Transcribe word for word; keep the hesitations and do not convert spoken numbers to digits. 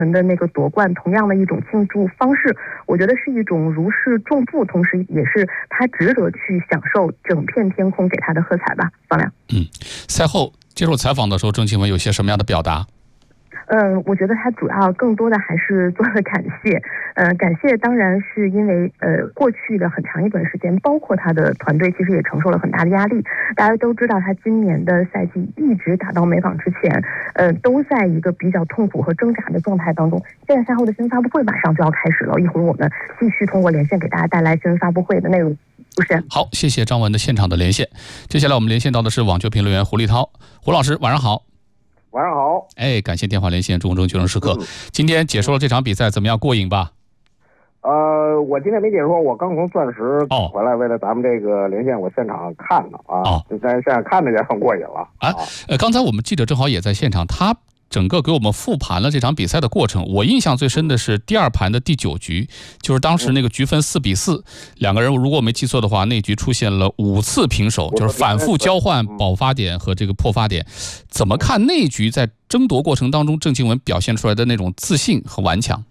的那个夺冠同样的一种庆祝方式，我觉得是一种如释重负，同时也是他值得去享受整片天空给他的喝彩吧。方亮， 嗯，赛后接受采访的时候，郑钦文有些什么样的表达？ 嗯，我觉得他主要更多的还是做了感谢，呃，感谢当然是因为呃过去的很长一段时间，包括他的团队其实也承受了很大的压力。大家都知道，他今年的赛季一直打到美网之前，呃，都在一个比较痛苦和挣扎的状态当中。现在赛后的新闻发布会马上就要开始了，一会儿我们继续通过连线给大家带来新闻发布会的内容。主持人， 好，谢谢张文的现场的连线。接下来我们连线到的是网球评论员胡立涛，胡老师晚上好。 晚上好， 哎，感谢电话连线，中中决胜时刻。嗯、今天解说了这场比赛怎么样？过瘾吧？ 呃，我今天没解说，我刚从钻石回来，为了咱们这个连线，我现场看的啊， 哦， 在现场看的也很过瘾了啊。呃，刚才我们记者正好也在现场，他整个给我们复盘了这场比赛的过程。我印象最深的是第二盘的第九局，就是当时那个局分四比四，两个人如果我没记错的话，那局出现了五次平手，就是反复交换爆发点和这个破发点。怎么看那局在争夺过程当中郑钦文表现出来的那种自信和顽强？